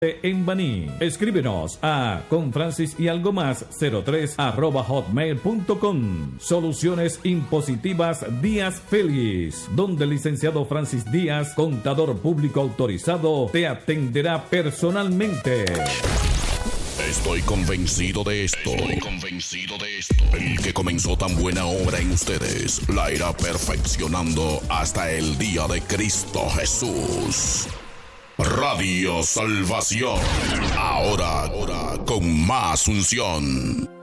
en Baní. Escríbenos a confrancisyalgomás03@hotmail.com. Soluciones Impositivas Díaz Félix, donde el licenciado Francis Díaz, contador público autorizado, te atenderá personalmente. Estoy convencido de esto. El que comenzó tan buena obra en ustedes la irá perfeccionando hasta el día de Cristo Jesús. Radio Salvación. Ahora con más unción.